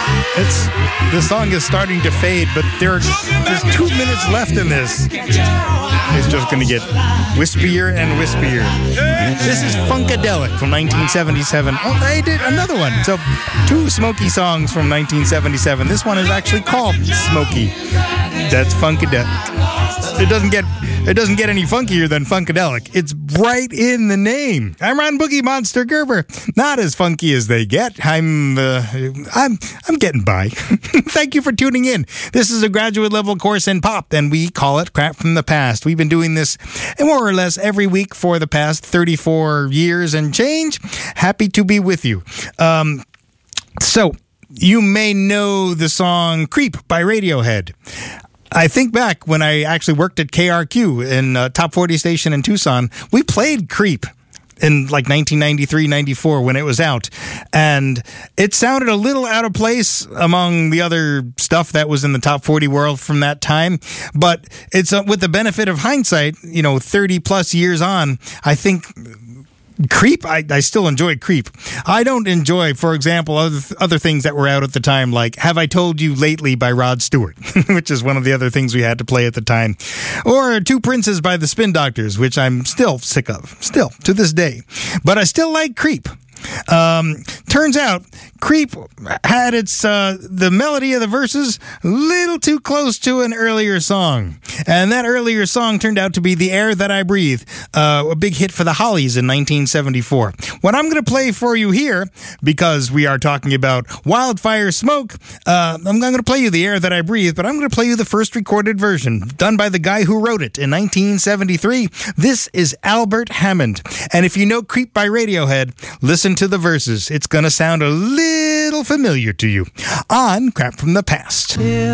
The song is starting to fade, but there's 2 minutes left in this. It's just going to get wispier and wispier. This is Funkadelic from 1977. Oh, they did another one. So 2 Smokey songs from 1977. This one is actually called Smokey. That's Funkadelic. It doesn't get any funkier than Funkadelic. It's right in the name. I'm Ron Boogie Monster Gerber. Not as funky as they get. I'm getting by. Thank you for tuning in. This is a graduate level course in pop, and we call it Crap from the Past. We've been doing this more or less every week for the past 34 years and change. Happy to be with you. So you may know the song Creep by Radiohead. I think back when I actually worked at KRQ in a top 40 station in Tucson, we played Creep in like 1993, 94 when it was out. And it sounded a little out of place among the other stuff that was in the top 40 world from that time. But it's with the benefit of hindsight, 30 plus years on, I think Creep, I still enjoy Creep. I don't enjoy, for example, other things that were out at the time, like Have I Told You Lately by Rod Stewart, which is one of the other things we had to play at the time. Or Two Princes by the Spin Doctors, which I'm still sick of, still to this day. But I still like Creep. Turns out Creep had the melody of the verses a little too close to an earlier song. And that earlier song turned out to be The Air That I Breathe, a big hit for the Hollies in 1974. What I'm going to play for you here, because we are talking about Wildfire Smoke, I'm going to play you The Air That I Breathe, but I'm going to play you the first recorded version, done by the guy who wrote it in 1973. This is Albert Hammond. And if you know Creep by Radiohead, listen to the verses. It's going to sound a little familiar to you on Crap from the Past.